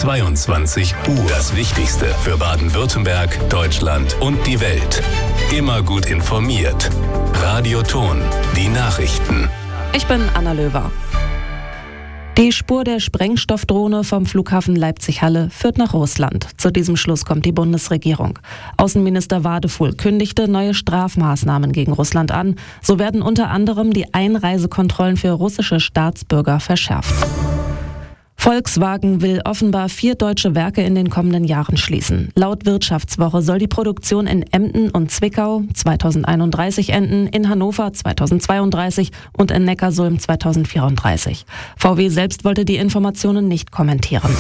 22 Uhr. Das Wichtigste für Baden-Württemberg, Deutschland und die Welt. Immer gut informiert. Radio Thon, die Nachrichten. Ich bin Anna Löwer. Die Spur der Sprengstoffdrohne vom Flughafen Leipzig-Halle führt nach Russland. Zu diesem Schluss kommt die Bundesregierung. Außenminister Wadefuhl kündigte neue Strafmaßnahmen gegen Russland an. So werden unter anderem die Einreisekontrollen für russische Staatsbürger verschärft. Volkswagen will offenbar 4 deutsche Werke in den kommenden Jahren schließen. Laut Wirtschaftswoche soll die Produktion in Emden und Zwickau 2031 enden, in Hannover 2032 und in Neckarsulm 2034. VW selbst wollte die Informationen nicht kommentieren.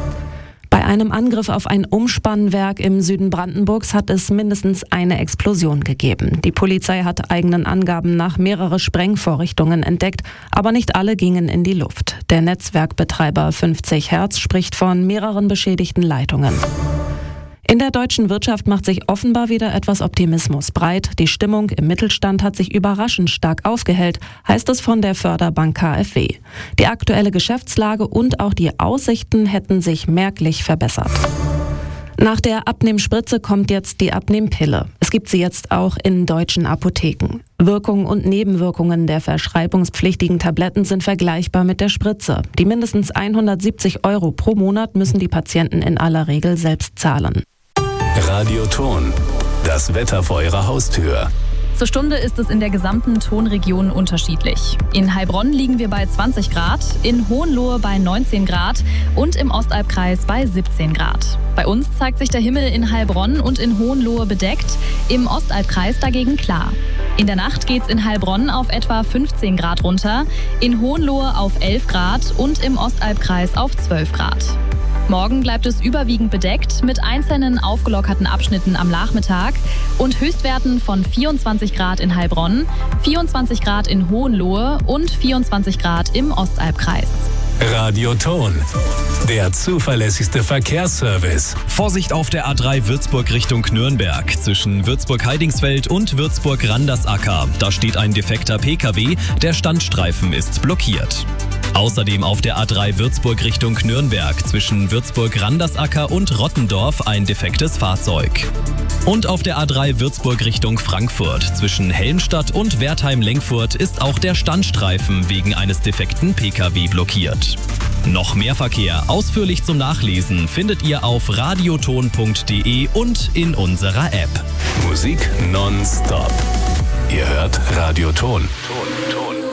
Bei einem Angriff auf ein Umspannwerk im Süden Brandenburgs hat es mindestens eine Explosion gegeben. Die Polizei hat eigenen Angaben nach mehrere Sprengvorrichtungen entdeckt, aber nicht alle gingen in die Luft. Der Netzwerkbetreiber 50 Hertz spricht von mehreren beschädigten Leitungen. In der deutschen Wirtschaft macht sich offenbar wieder etwas Optimismus breit. Die Stimmung im Mittelstand hat sich überraschend stark aufgehellt, heißt es von der Förderbank KfW. Die aktuelle Geschäftslage und auch die Aussichten hätten sich merklich verbessert. Nach der Abnehmspritze kommt jetzt die Abnehmpille. Es gibt sie jetzt auch in deutschen Apotheken. Wirkungen und Nebenwirkungen der verschreibungspflichtigen Tabletten sind vergleichbar mit der Spritze. Die mindestens 170 € pro Monat müssen die Patienten in aller Regel selbst zahlen. Radio Thon, das Wetter vor Ihrer Haustür. Zur Stunde ist es in der gesamten Thonregion unterschiedlich. In Heilbronn liegen wir bei 20 Grad, in Hohenlohe bei 19 Grad und im Ostalbkreis bei 17 Grad. Bei uns zeigt sich der Himmel in Heilbronn und in Hohenlohe bedeckt, im Ostalbkreis dagegen klar. In der Nacht geht's in Heilbronn auf etwa 15 Grad runter, in Hohenlohe auf 11 Grad und im Ostalbkreis auf 12 Grad. Morgen bleibt es überwiegend bedeckt mit einzelnen aufgelockerten Abschnitten am Nachmittag und Höchstwerten von 24 Grad in Heilbronn, 24 Grad in Hohenlohe und 24 Grad im Ostalbkreis. Radio Thon, der zuverlässigste Verkehrsservice. Vorsicht auf der A3 Würzburg Richtung Nürnberg. Zwischen Würzburg-Heidingsfeld und Würzburg-Randersacker. Da steht ein defekter PKW, der Standstreifen ist blockiert. Außerdem auf der A3 Würzburg Richtung Nürnberg zwischen Würzburg-Randersacker und Rottendorf ein defektes Fahrzeug. Und auf der A3 Würzburg Richtung Frankfurt zwischen Helmstadt und Wertheim-Lengfurt ist auch der Standstreifen wegen eines defekten PKW blockiert. Noch mehr Verkehr ausführlich zum Nachlesen findet ihr auf radiothon.de und in unserer App. Musik nonstop. Ihr hört Radio Thon.